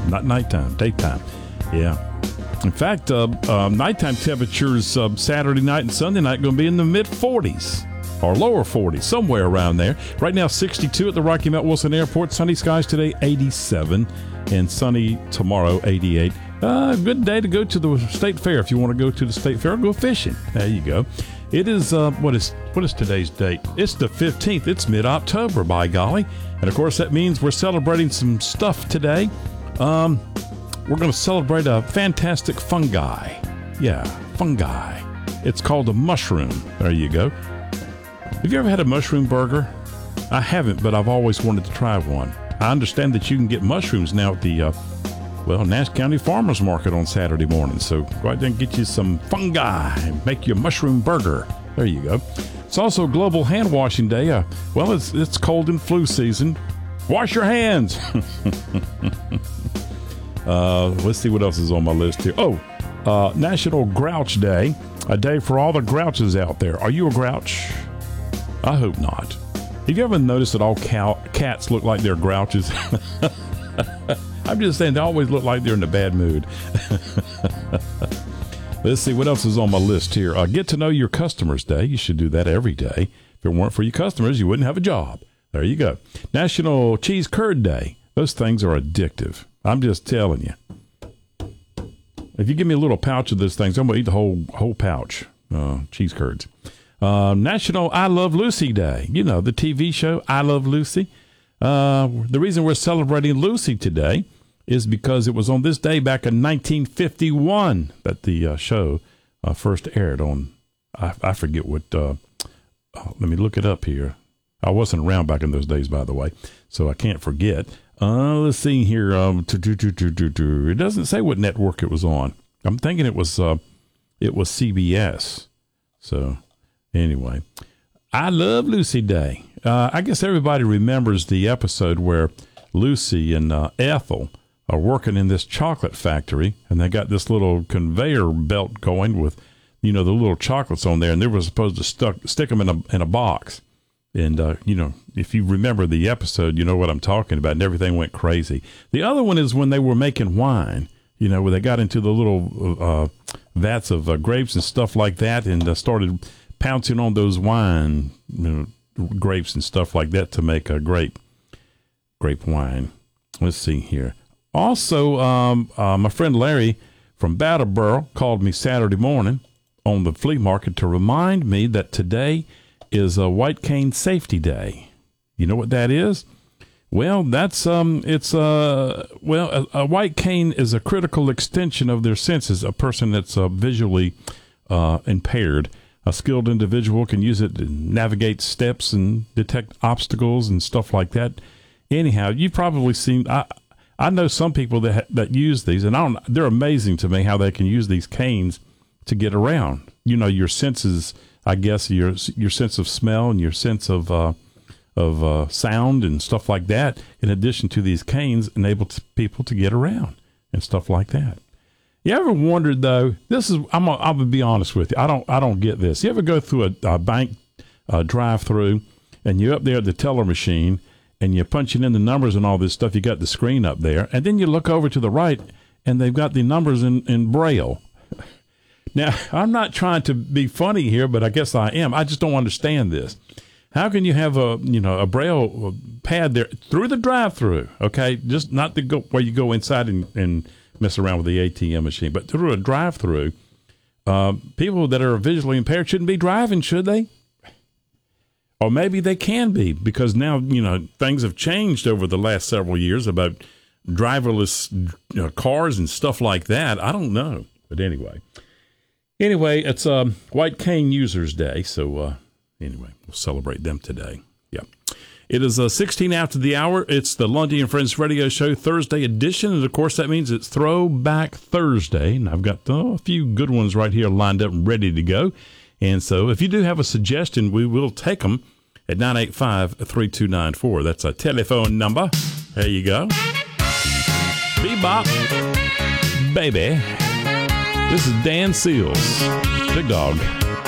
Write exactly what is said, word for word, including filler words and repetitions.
not nighttime, daytime. Yeah. In fact, uh, uh, nighttime temperatures uh, Saturday night and Sunday night going to be in the mid forties or lower forties, somewhere around there. Right now, sixty-two at the Rocky Mount Wilson Airport. Sunny skies today, eighty-seven, and sunny tomorrow, eighty-eight. Uh, good day to go to the state fair. If you want to go to the state fair, go fishing. There you go. It is, uh, what is what is today's date? It's the fifteenth. It's mid-October, by golly. And, of course, that means we're celebrating some stuff today. Um, we're going to celebrate a fantastic fungi. Yeah, fungi. It's called a mushroom. There you go. Have you ever had a mushroom burger? I haven't, but I've always wanted to try one. I understand that you can get mushrooms now at the, uh, well, Nash County Farmers Market on Saturday morning. So go out there and get you some fungi and make you a mushroom burger. There you go. It's also Global Hand Washing Day. Uh, well, it's it's cold and flu season. Wash your hands. uh, let's see what else is on my list here. Oh, uh, National Grouch Day, a day for all the grouches out there. Are you a grouch? I hope not. Have you ever noticed that all cow- cats look like they're grouches? I'm just saying they always look like they're in a bad mood. Let's see what else is on my list here. Uh, Get to know your customers day. You should do that every day. If it weren't for your customers, you wouldn't have a job. There you go. National Cheese Curd Day. Those things are addictive. I'm just telling you. If you give me a little pouch of those things, I'm going to eat the whole whole pouch. Uh, cheese curds. Uh, National I Love Lucy Day. You know, the T V show I Love Lucy. Uh, the reason we're celebrating Lucy today is because it was on this day back in nineteen fifty-one that the uh, show uh, first aired on, I, I forget what, uh, oh, let me look it up here. I wasn't around back in those days, by the way, so I can't forget. Uh, let's see here. Um, it doesn't say what network it was on. I'm thinking it was, uh, it was C B S. So anyway, I Love Lucy Day. Uh, I guess everybody remembers the episode where Lucy and uh, Ethel are working in this chocolate factory, and they got this little conveyor belt going with, you know, the little chocolates on there, and they were supposed to stuck, stick them in a in a box. And, uh, you know, if you remember the episode, you know what I'm talking about, and everything went crazy. The other one is when they were making wine, you know, where they got into the little uh, vats of uh, grapes and stuff like that, and uh, started pouncing on those wine, you know, grapes and stuff like that to make a grape grape wine. Let's see here. Also, um, uh, my friend Larry from Brattleboro called me Saturday morning on the flea market to remind me that today is a White Cane Safety Day. You know what that is? Well, that's um, it's uh, well, a, a white cane is a critical extension of their senses. A person that's uh, visually uh, impaired. A skilled individual can use it to navigate steps and detect obstacles and stuff like that. Anyhow, you've probably seen, I I know some people that ha- that use these, and I don't, they're amazing to me how they can use these canes to get around. You know, your senses, I guess, your your sense of smell and your sense of uh, of uh, sound and stuff like that, in addition to these canes, enable t- people to get around and stuff like that. You ever wondered though? This is I'm gonna, I'm gonna be honest with you. I don't I don't get this. You ever go through a, a bank uh, drive-through, and you're up there at the teller machine, and you're punching in the numbers and all this stuff. You got the screen up there, and then you look over to the right, and they've got the numbers in, in Braille. Now, I'm not trying to be funny here, but I guess I am. I just don't understand this. How can you have a you know a Braille pad there through the drive-through? Okay, just not to go where you go inside and, and mess around with the A T M machine, but through a drive-through. Uh, people that are visually impaired shouldn't be driving, should they? Or maybe they can be, because now, you know, things have changed over the last several years about driverless you know, cars and stuff like that. I don't know. But anyway. Anyway, it's um, White Cane Users Day. So, uh, anyway, we'll celebrate them today. Yeah. It is uh, sixteen after the hour. It's the Lundy and Friends Radio Show Thursday edition. And, of course, that means it's Throwback Thursday. And I've got oh, a few good ones right here lined up and ready to go. And so if you do have a suggestion, we will take them at nine eight five, three two nine four. That's a telephone number. There you go. Bebop, baby. This is Dan Seals. Big Dog.